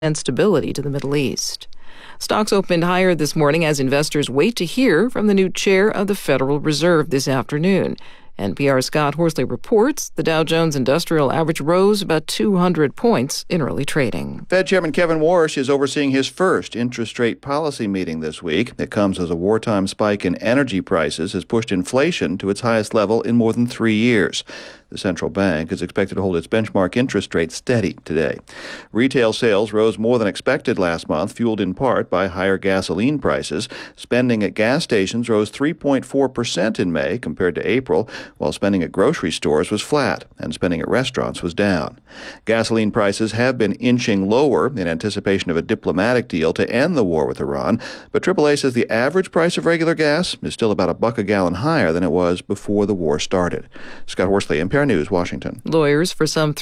and stability to the Middle East. Stocks opened higher this morning as investors wait to hear from the new chair of the Federal Reserve this afternoon. NPR's Scott Horsley reports the Dow Jones Industrial Average rose about 200 points in early trading. Fed Chairman Kevin Warsh is overseeing his first interest rate policy meeting this week. It comes as a wartime spike in energy prices has pushed inflation to its highest level in more than 3 years. The central bank is expected to hold its benchmark interest rate steady today. Retail sales rose more than expected last month, fueled in part by higher gasoline prices. Spending at gas stations rose 3.4% in May compared to April, while spending at grocery stores was flat and spending at restaurants was down. Gasoline prices have been inching lower in anticipation of a diplomatic deal to end the war with Iran, but AAA says the average price of regular gas is still about $1 a gallon higher than it was before the war started. Scott Horsley, NPR News, Washington. Lawyers for some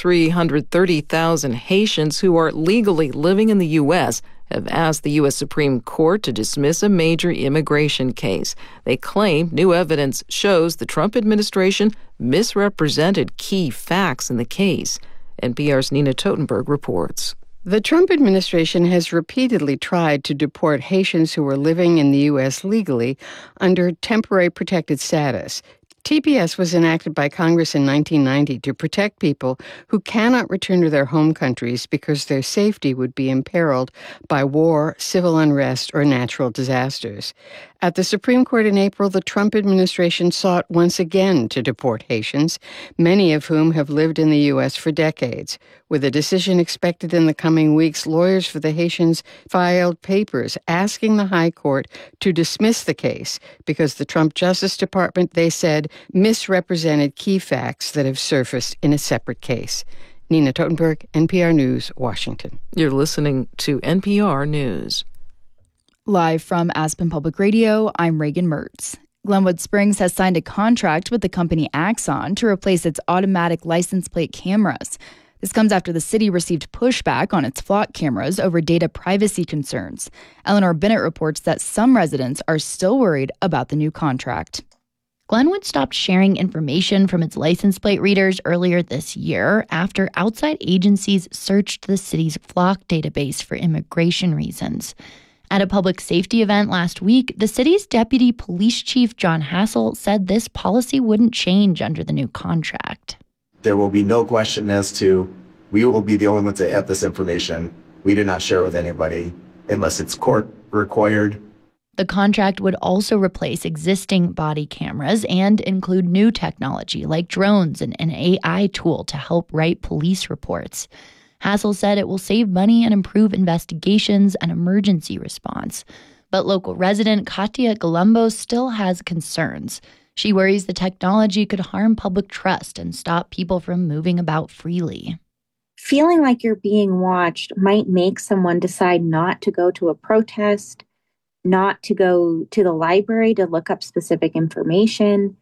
330,000 Haitians who are legally living in the U.S. have asked the U.S. Supreme Court to dismiss a major immigration case. They claim new evidence shows the Trump administration misrepresented key facts in the case. NPR's Nina Totenberg reports. The Trump administration has repeatedly tried to deport Haitians who were living in the U.S. legally under temporary protected status. TPS was enacted by Congress in 1990 to protect people who cannot return to their home countries because their safety would be imperiled by war, civil unrest, or natural disasters. At the Supreme Court in April, the Trump administration sought once again to deport Haitians, many of whom have lived in the U.S. for decades. With a decision expected in the coming weeks, lawyers for the Haitians filed papers asking the High Court to dismiss the case because the Trump Justice Department, they said, misrepresented key facts that have surfaced in a separate case. Nina Totenberg, NPR News, Washington. You're listening to NPR News. Live from Aspen Public Radio, I'm Reagan Mertz. Glenwood Springs has signed a contract with the company Axon to replace its automatic license plate cameras. This comes after the city received pushback on its flock cameras over data privacy concerns. Eleanor Bennett reports that some residents are still worried about the new contract. Glenwood stopped sharing information from its license plate readers earlier this year after outside agencies searched the city's flock database for immigration reasons. At a public safety event last week, the city's deputy police chief, John Hassel, said this policy wouldn't change under the new contract. There will be no question as to we will be the only ones that have this information. We do not share with anybody unless it's court required. The contract would also replace existing body cameras and include new technology like drones and an AI tool to help write police reports. Hassel said it will save money and improve investigations and emergency response. But local resident Katia Galumbo still has concerns. She worries the technology could harm public trust and stop people from moving about freely. Feeling like you're being watched might make someone decide not to go to a protest, not to go to the library to look up specific information,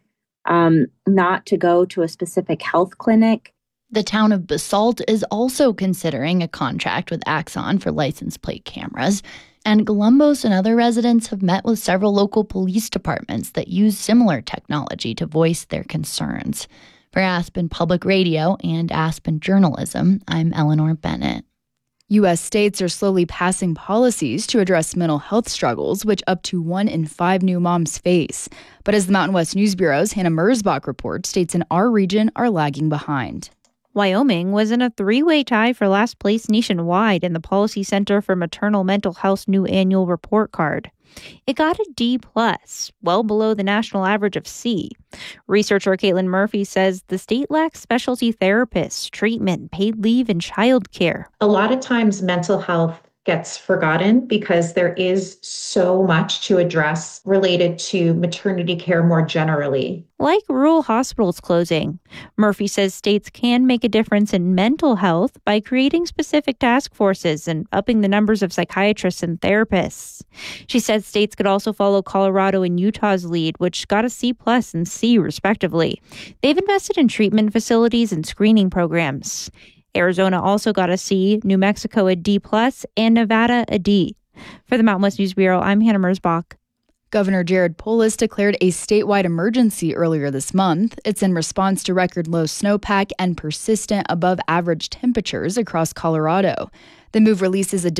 not to go to a specific health clinic. The town of Basalt is also considering a contract with Axon for license plate cameras, and Columbus and other residents have met with several local police departments that use similar technology to voice their concerns. For Aspen Public Radio and Aspen Journalism, I'm Eleanor Bennett. U.S. states are slowly passing policies to address mental health struggles, which up to 1 in 5 new moms face. But as the Mountain West News Bureau's Hannah Merzbach reports, states in our region are lagging behind. Wyoming was in a 3-way tie for last place nationwide in the Policy Center for Maternal Mental Health's new annual report card. It got a D+, well below the national average of C. Researcher Caitlin Murphy says the state lacks specialty therapists, treatment, paid leave, and childcare. A lot of times mental health gets forgotten because there is so much to address related to maternity care more generally. Like rural hospitals closing, Murphy says states can make a difference in mental health by creating specific task forces and upping the numbers of psychiatrists and therapists. She said states could also follow Colorado and Utah's lead, which got a C+ and C, respectively. They've invested in treatment facilities and screening programs. Arizona also got a C, New Mexico a D+, and Nevada a D. For the Mountain West News Bureau, I'm Hannah Merzbach. Governor Jared Polis declared a statewide emergency earlier this month. It's in response to record low snowpack and persistent above average temperatures across Colorado. The move releases